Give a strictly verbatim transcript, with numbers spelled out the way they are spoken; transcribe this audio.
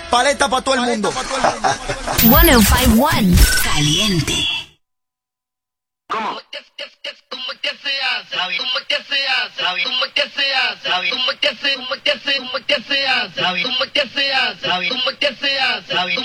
Paleta para todo el mundo. ciento cincuenta y uno. Caliente. ¿Cómo? ¿Cómo que se hace? ¿Cómo que se hace? ¿Cómo que se hace? ¿Cómo que se hace? ¿Cómo que se hace? ¿Cómo que se hace? ¿Cómo que se hace? ¿Cómo que se hace?